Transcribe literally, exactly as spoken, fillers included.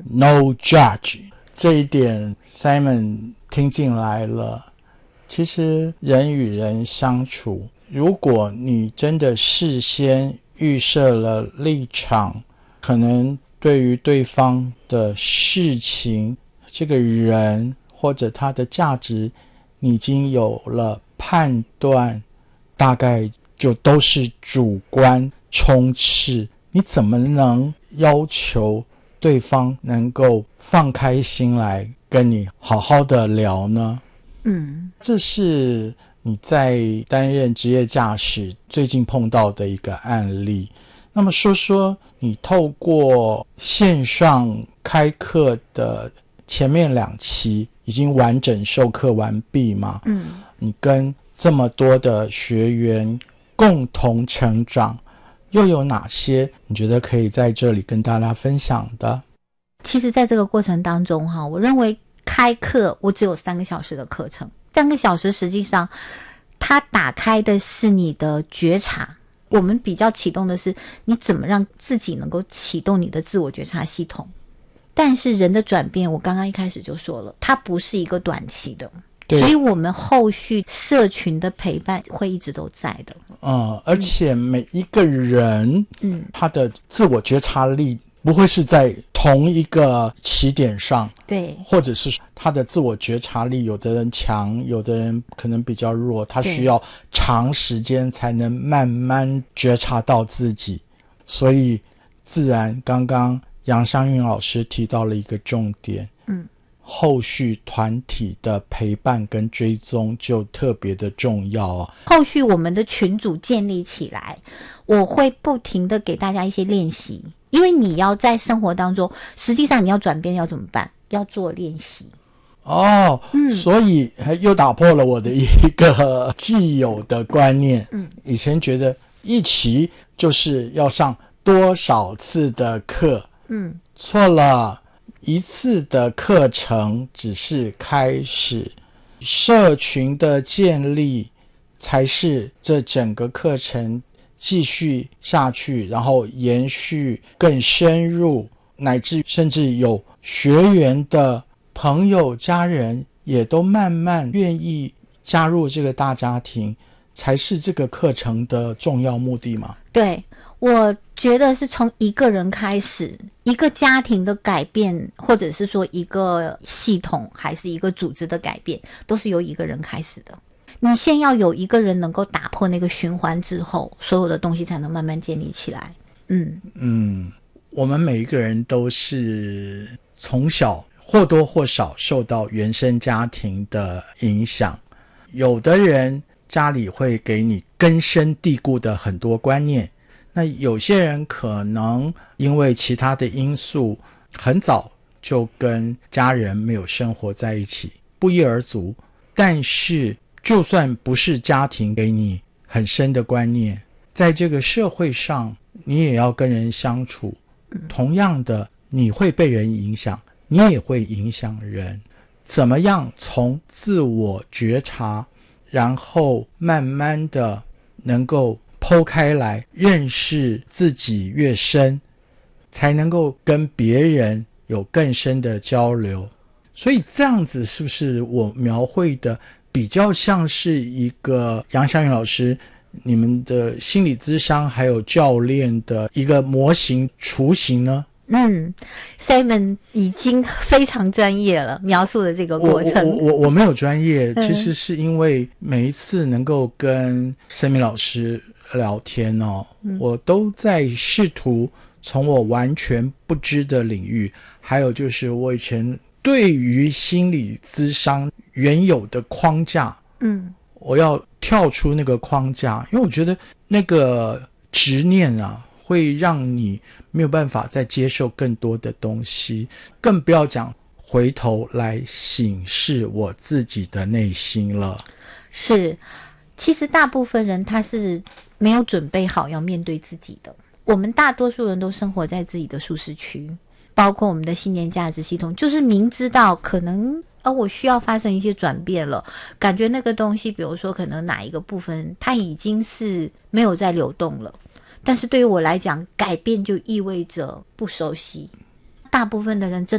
no judge， 这一点 Simon 听进来了。其实人与人相处，如果你真的事先预设了立场，可能对于对方的事情，这个人或者他的价值，你已经有了判断，大概就都是主观充斥，你怎么能要求对方能够放开心来跟你好好的聊呢？ 嗯， 这是你在担任职业驾驶最近碰到的一个案例。那么说说你透过线上开课的前面两期已经完整授课完毕吗？ 嗯， 你跟这么多的学员共同成长，又有哪些你觉得可以在这里跟大家分享的？ 其实在这个过程当中哈，我认为开课我只有三个小时的课程，三个小时实际上它打开的是你的觉察，我们比较启动的是你怎么让自己能够启动你的自我觉察系统。但是人的转变，我刚刚一开始就说了，它不是一个短期的，所以我们后续社群的陪伴会一直都在的。 嗯，而且每一个人， 嗯， 他的自我觉察力不会是在同一个起点上， 对， 或者是他的自我觉察力，有的人强，有的人可能比较弱，他需要长时间才能慢慢觉察到自己。所以自然刚刚杨湘韵老师提到了一个重点， 嗯， 后续团体的陪伴跟追踪就特别的重要啊。 后续我们的群组建立起来，我会不停的给大家一些练习，因为你要在生活当中，实际上你要转变要怎么办？要做练习。 哦， 嗯， 所以又打破了我的一个既有的观念。 嗯， 以前觉得一期就是要上多少次的课， 嗯， 错了，一次的课程只是开始，社群的建立才是这整个课程继续下去，然后延续更深入，乃至甚至有学员的朋友家人也都慢慢愿意加入这个大家庭，才是这个课程的重要目的嘛。 对，我觉得是从一个人开始，一个家庭的改变，或者是说一个系统还是一个组织的改变，都是由一个人开始的。你先要有一个人能够打破那个循环之后，所有的东西才能慢慢建立起来。嗯嗯，我们每一个人都是从小或多或少受到原生家庭的影响，有的人家里会给你根深蒂固的很多观念，那有些人可能因为其他的因素很早就跟家人没有生活在一起，不一而足。但是就算不是家庭给你很深的观念，在这个社会上你也要跟人相处，同样的你会被人影响，你也会影响人。怎么样从自我觉察，然后慢慢的能够剖开来认识自己越深，才能够跟别人有更深的交流。所以这样子是不是我描绘的比较像是一个杨湘韵老师你们的心理咨商还有教练的一个模型雏形呢？ 嗯 Simon 已经非常专业了，描述的这个过程。 我我我我没有专业，其实是因为每一次能够跟Simon老师聊天哦、嗯，我都在试图从我完全不知的领域，还有就是我以前对于心理咨商原有的框架， 嗯， 我要跳出那个框架，因为我觉得那个执念啊，会让你没有办法再接受更多的东西，更不要讲回头来省视我自己的内心了。 是，其实大部分人他是没有准备好要面对自己的。我们大多数人都生活在自己的舒适区，包括我们的信念价值系统，就是明知道可能而我需要发生一些转变了，感觉那个东西比如说可能哪一个部分它已经是没有在流动了，但是对于我来讲，改变就意味着不熟悉。大部分的人真